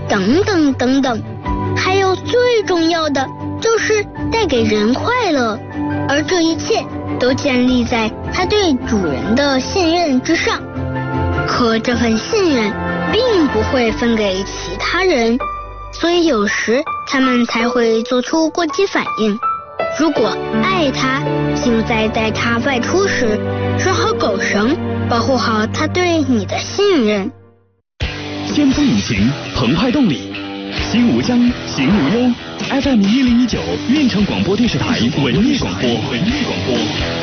等等等等。还有最重要的就是带给人快乐，而这一切都建立在它对主人的信任之上。可这份信任并不会分给其他人，所以有时他们才会做出过激反应。如果爱它，请在带它外出时拴好狗绳，保护好它对你的信任。 先锋引擎，澎湃动力，心无疆，行无忧。FM1019，运城广播电视台文艺广播。